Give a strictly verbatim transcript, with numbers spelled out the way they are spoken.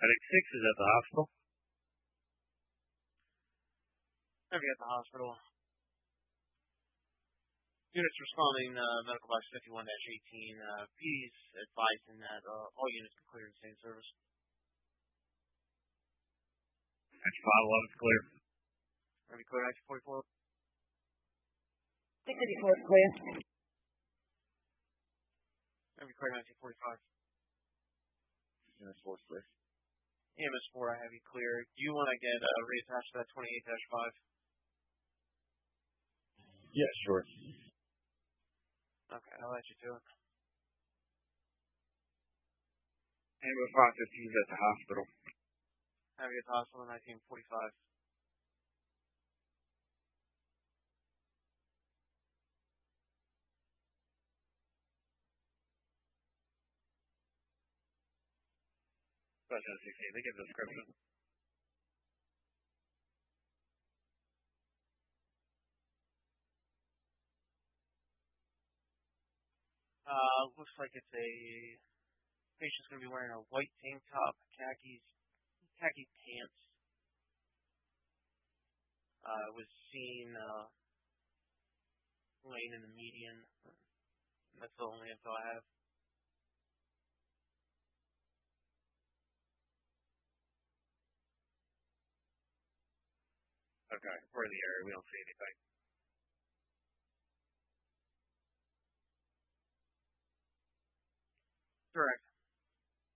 I think six is at the hospital. Heavy at the hospital. Units responding, uh, medical box fifty-one dash eighteen. Uh, P's advising that uh, all units can clear in the same service. That's five eleven's clear. Heavy clear, nineteen forty-four. six eighty-four is clear. Heavy clear, nineteen forty-five. E M S four is clear. E M S four, I have you clear. Do you want to get uh, reattached to that twenty-eight dash five? Yeah, sure. Okay, I'll let you do it. Ambulance five fifteen is at the hospital. Heavy at the hospital, nineteen forty-five. ten sixteen, they give the description. Uh, looks like it's a patient's going to be wearing a white tank top, khakis, khaki pants. Uh, was seen uh, laying in the median. That's the only info I have. Okay, we're in the area. We don't see anything. Correct.